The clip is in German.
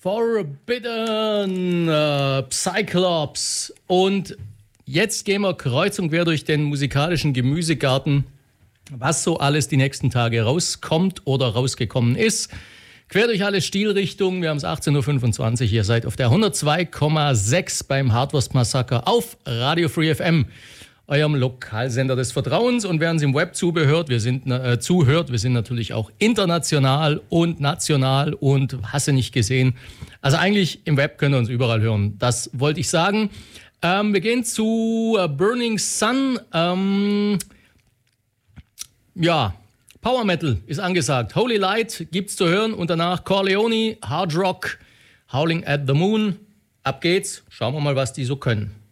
Forbidden, Cyclops. Und jetzt gehen wir kreuz und quer durch den musikalischen Gemüsegarten, was so alles die nächsten Tage rauskommt oder rausgekommen ist. Quer durch alle Stilrichtungen. Wir haben es 18.25 Uhr. Ihr seid auf der 102,6 beim Hardwurst-Massaker auf Radio Free FM, eurem Lokalsender des Vertrauens. Und wer uns im Web zuhört, wir sind natürlich auch international und national und hast du nicht gesehen. Also eigentlich im Web könnt ihr uns überall hören. Das wollte ich sagen. Wir gehen zu Burning Sun. Power Metal ist angesagt. Holy Light gibt's zu hören und danach Corleone, Hard Rock, Howling at the Moon. Ab geht's. Schauen wir mal, was die so können.